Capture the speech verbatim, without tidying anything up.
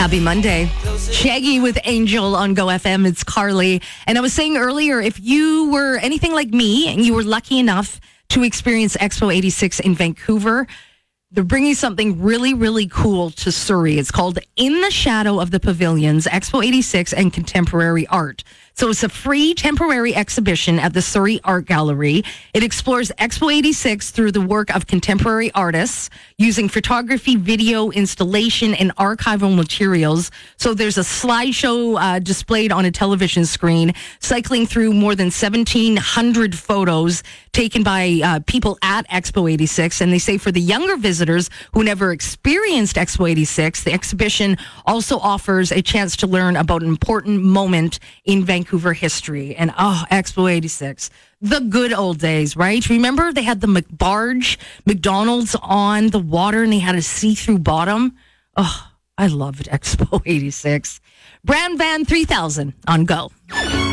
Happy Monday. Shaggy with Angel on Go F M. It's Carly. And I was saying earlier, if you were anything like me and you were lucky enough to experience Expo eighty-six in Vancouver, they're bringing something really, really cool to Surrey. It's called In the Shadow of the Pavilions, Expo eighty-six and Contemporary Art. So it's a free temporary exhibition at the Surrey Art Gallery. It explores Expo eighty-six through the work of contemporary artists using photography, video, installation, and archival materials. So there's a slideshow uh, displayed on a television screen, cycling through more than seventeen hundred photos taken by uh, people at Expo eighty-six. And they say for the younger visitors who never experienced Expo eighty-six, the exhibition also offers a chance to learn about an important moment in Vancouver history. And oh, Expo eighty-six, the good old days, right? Remember they had the McBarge McDonald's on the water and they had a see-through bottom? Oh, I loved Expo eighty-six. Brand Van three thousand on Go.